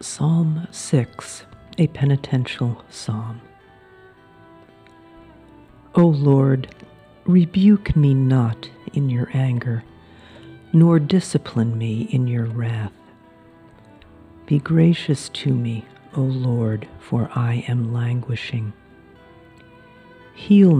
Psalm 6, a penitential psalm. O Lord, rebuke me not in your anger, nor discipline me in your wrath. Be gracious to me, O Lord, for I am languishing. Heal